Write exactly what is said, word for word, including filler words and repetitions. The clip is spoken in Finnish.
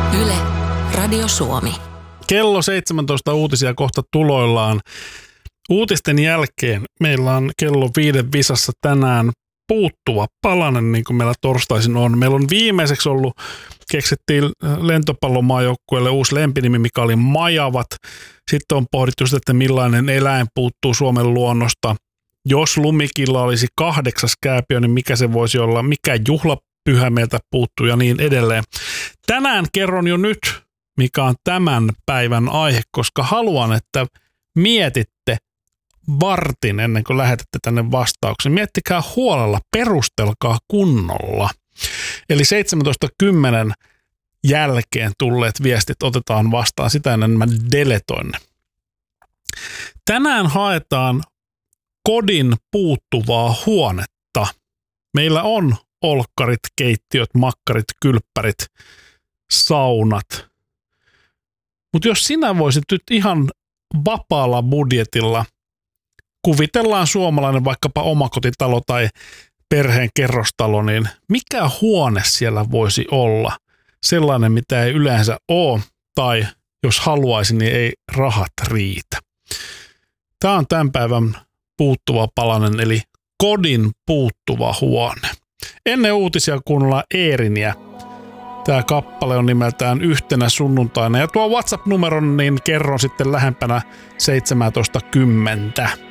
Yle, Radio Suomi. Kello seitsemäntoista uutisia kohta tuloillaan. Uutisten jälkeen meillä on kello viiden visassa tänään puuttuva palanen, niin kuin meillä torstaisin on. Meillä on viimeiseksi ollut, keksittiin lentopallomaajoukkueelle uusi lempinimi, mikä oli Majavat. Sitten on pohdittu sitä, että millainen eläin puuttuu Suomen luonnosta. Jos lumikilla olisi kahdeksas kääpiö, niin mikä se voisi olla, mikä juhlapyhä meiltä puuttuu ja niin edelleen. Tänään kerron jo nyt, mikä on tämän päivän aihe, koska haluan, että mietitte vartin ennen kuin lähetätte tänne vastauksen. Miettikää huolella, perustelkaa kunnolla. Eli seitsemäntoista kymmenen jälkeen tulleet viestit otetaan vastaan, sitä ennen mä deletoin ne. Tänään haetaan kodin puuttuvaa huonetta. Meillä on olkkarit, keittiöt, makkarit, kylppärit, saunat. Mutta jos sinä voisit nyt ihan vapaalla budjetilla, kuvitellaan suomalainen vaikkapa omakotitalo tai perheen kerrostalo, niin mikä huone siellä voisi olla? Sellainen, mitä ei yleensä ole, tai jos haluaisi, niin ei rahat riitä. Tämä on tämän päivän puuttuva palanen, eli kodin puuttuva huone. Ennen uutisia kuunnellaan Eeriniä. Tämä kappale on nimeltään Yhtenä sunnuntaina. Ja tuo WhatsApp-numeron, niin kerron sitten lähempänä seitsemäntoista kymmentä.